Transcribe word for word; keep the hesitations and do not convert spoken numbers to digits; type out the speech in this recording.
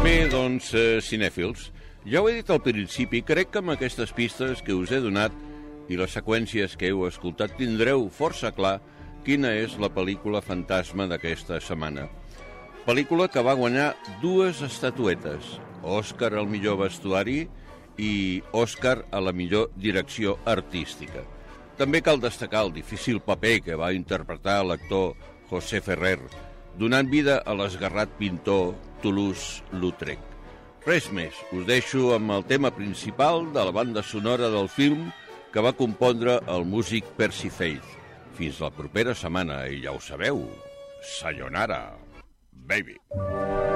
Bé, doncs, eh, cinèfils, ja ho he dit al principi, crec que amb aquestes pistes que us he donat i les seqüències que heu escoltat tindreu força clar quina és la pel·lícula fantasma d'aquesta setmana. Pel·lícula que va guanyar dues estatuetes, Òscar al millor vestuari i Òscar a la millor direcció artística. També cal destacar el difícil paper que va interpretar l'actor José Ferrer, donant vida a l'esgarrat pintor Toulouse-Lautrec. Res més, us deixo amb el tema principal de la banda sonora del film que va compondre el músic Percy Faith. Fins la propera setmana, i ja ho sabeu, sayonara, baby.